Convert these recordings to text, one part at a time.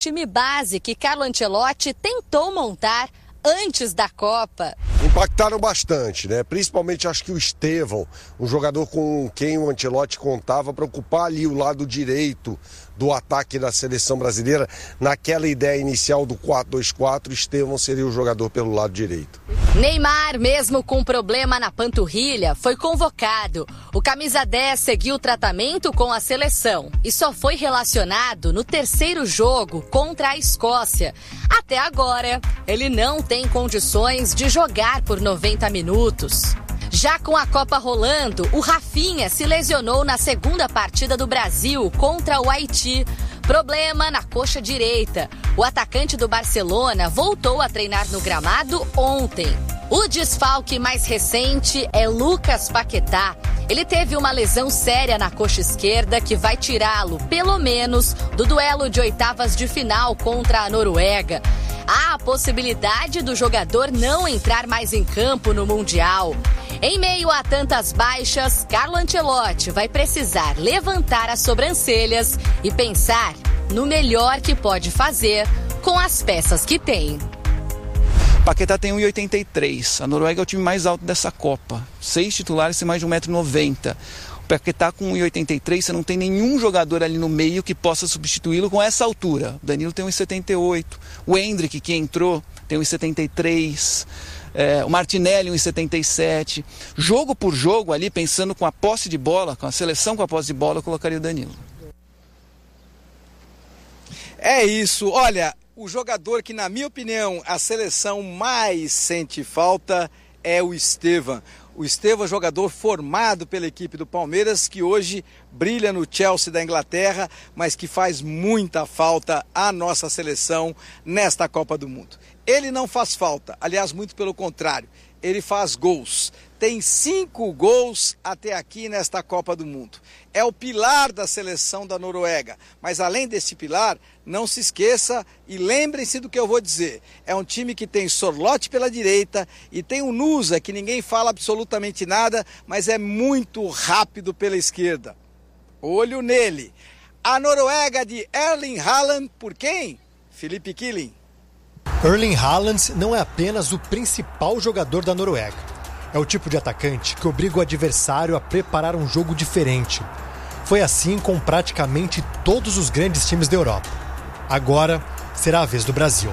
Time base que Carlo Ancelotti tentou montar antes da Copa. Impactaram bastante, né? Principalmente acho que o Estevão, um jogador com quem o Ancelotti contava para ocupar ali o lado direito do ataque da seleção brasileira. Naquela ideia inicial do 4-2-4, Estevão seria o jogador pelo lado direito. Neymar, mesmo com problema na panturrilha, foi convocado. O camisa 10 seguiu o tratamento com a seleção e só foi relacionado no terceiro jogo contra a Escócia. Até agora, ele não tem condições de jogar por 90 minutos. Já com a Copa rolando, o Rafinha se lesionou na segunda partida do Brasil contra o Haiti. Problema na coxa direita. O atacante do Barcelona voltou a treinar no gramado ontem. O desfalque mais recente é Lucas Paquetá. Ele teve uma lesão séria na coxa esquerda que vai tirá-lo, pelo menos, do duelo de oitavas de final contra a Noruega. Há a possibilidade do jogador não entrar mais em campo no Mundial. Em meio a tantas baixas, Carlo Ancelotti vai precisar levantar as sobrancelhas e pensar no melhor que pode fazer com as peças que tem. Paquetá tem 1,83. A Noruega é o time mais alto dessa Copa. 6 titulares tem mais de 1,90 m. O Paquetá com 1,83, você não tem nenhum jogador ali no meio que possa substituí-lo com essa altura. O Danilo tem 1,78. O Endrick, que entrou, tem 1,73. O Martinelli 1,77. Jogo por jogo ali, pensando com a posse de bola, com a seleção com a posse de bola, eu colocaria o Danilo. É isso, olha, o jogador que, na minha opinião, a seleção mais sente falta é o Estevão. O Estevão é jogador formado pela equipe do Palmeiras, que hoje brilha no Chelsea da Inglaterra, mas que faz muita falta à nossa seleção nesta Copa do Mundo. Ele não faz falta, aliás, muito pelo contrário, ele faz gols. Tem 5 gols até aqui nesta Copa do Mundo. É o pilar da seleção da Noruega. Mas além desse pilar, não se esqueça e lembrem-se do que eu vou dizer. É um time que tem Sorloth pela direita e tem o Nusa, que ninguém fala absolutamente nada, mas é muito rápido pela esquerda. Olho nele. A Noruega de Erling Haaland, por quem? Felipe Killing. Erling Haaland não é apenas o principal jogador da Noruega. É o tipo de atacante que obriga o adversário a preparar um jogo diferente. Foi assim com praticamente todos os grandes times da Europa. Agora será a vez do Brasil.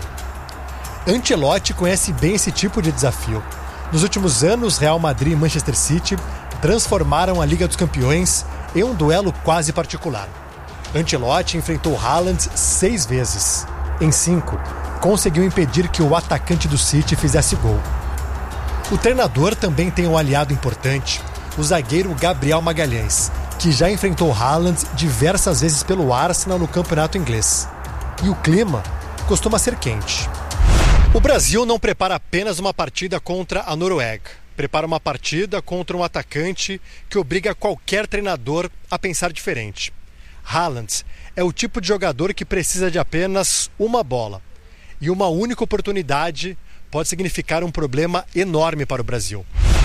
Ancelotti conhece bem esse tipo de desafio. Nos últimos anos, Real Madrid e Manchester City transformaram a Liga dos Campeões em um duelo quase particular. Ancelotti enfrentou Haaland 6 vezes. Em 5, conseguiu impedir que o atacante do City fizesse gol. O treinador também tem um aliado importante, o zagueiro Gabriel Magalhães, que já enfrentou Haaland diversas vezes pelo Arsenal no campeonato inglês. E o clima costuma ser quente. O Brasil não prepara apenas uma partida contra a Noruega. Prepara uma partida contra um atacante que obriga qualquer treinador a pensar diferente. Haaland é o tipo de jogador que precisa de apenas uma bola. E uma única oportunidade pode significar um problema enorme para o Brasil.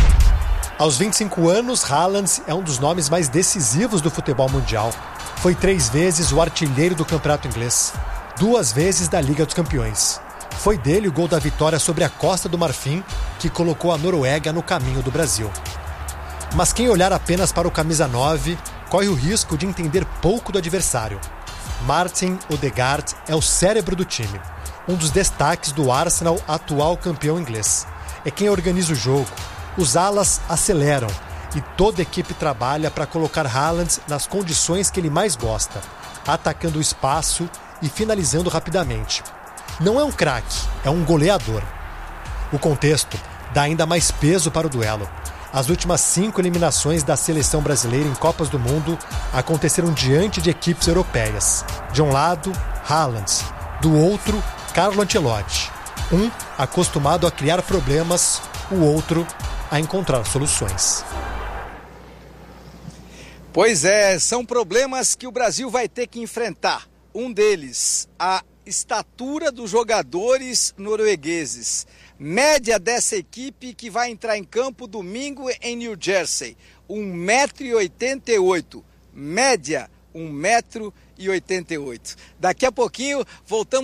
Aos 25 anos, Haaland é um dos nomes mais decisivos do futebol mundial. Foi 3 vezes o artilheiro do campeonato inglês, 2 vezes da Liga dos Campeões. Foi dele o gol da vitória sobre a Costa do Marfim, que colocou a Noruega no caminho do Brasil. Mas quem olhar apenas para o camisa 9 corre o risco de entender pouco do adversário. Martin Odegaard é o cérebro do time, um dos destaques do Arsenal, atual campeão inglês. É quem organiza o jogo. Os alas aceleram e toda a equipe trabalha para colocar Haaland nas condições que ele mais gosta, atacando o espaço e finalizando rapidamente. Não é um craque, é um goleador. O contexto dá ainda mais peso para o duelo. As últimas 5 eliminações da seleção brasileira em Copas do Mundo aconteceram diante de equipes europeias. De um lado, Haaland. Do outro, Carlo Ancelotti. Um acostumado a criar problemas, o outro a encontrar soluções. Pois é, são problemas que o Brasil vai ter que enfrentar. Um deles, a estatura dos jogadores noruegueses. Média dessa equipe que vai entrar em campo domingo em New Jersey, 1,88 m. Média, 1,88 1,88. Daqui a pouquinho voltamos.